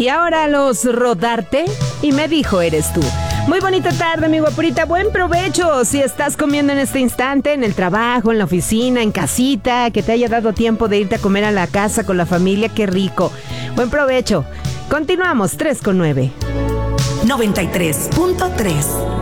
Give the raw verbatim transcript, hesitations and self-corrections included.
Y ahora los rodarte y me dijo eres tú. Muy bonita tarde, mi guapurita. Buen provecho si estás comiendo en este instante, en el trabajo, en la oficina, en casita, que te haya dado tiempo de irte a comer a la casa con la familia. Qué rico. Buen provecho. Continuamos, tres con nueve. noventa y tres punto tres